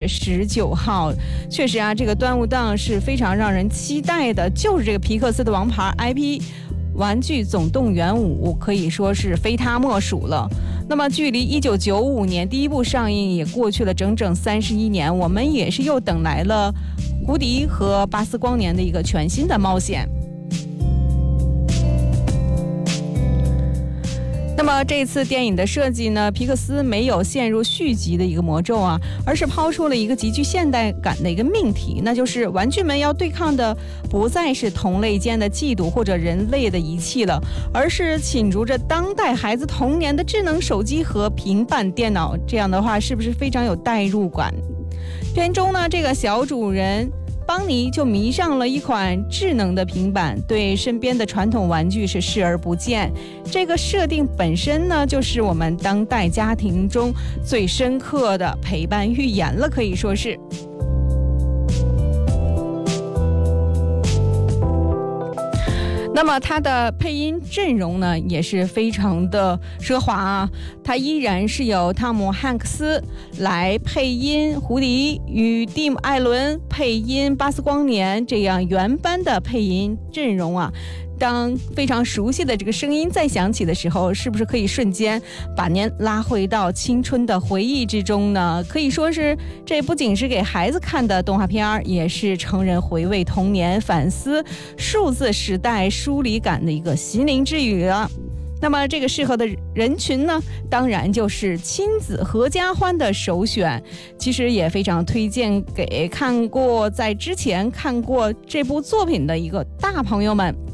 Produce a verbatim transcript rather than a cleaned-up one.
十九号。确实啊，这个端午档是非常让人期待的，就是这个皮克斯的王牌 I P 玩具总动员五可以说是非他莫属了。那么距离一九九五年第一部上映也过去了整整三十一年，我们也是又等来了胡迪和巴斯光年的一个全新的冒险。那么这次电影的设计呢，皮克斯没有陷入续集的一个魔咒啊，而是抛出了一个极具现代感的一个命题，那就是玩具们要对抗的不再是同类间的嫉妒或者人类的遗弃了，而是侵逐着当代孩子童年的智能手机和平板电脑。这样的话是不是非常有代入感？片中呢，这个小主人邦尼就迷上了一款智能的平板，对身边的传统玩具是视而不见。这个设定本身呢，就是我们当代家庭中最深刻的陪伴寓言了，可以说是。那么它的配音阵容呢也是非常的奢华啊，它依然是由汤姆汉克斯来配音胡迪，与蒂姆艾伦配音巴斯光年，这样原班的配音阵容啊，当非常熟悉的这个声音再响起的时候，是不是可以瞬间把您拉回到青春的回忆之中呢？可以说是这不仅是给孩子看的动画片，也是成人回味童年、反思数字时代疏离感的一个心灵之语了。那么这个适合的人群呢，当然就是亲子合家欢的首选。其实也非常推荐给看过在之前看过这部作品的一个大朋友们。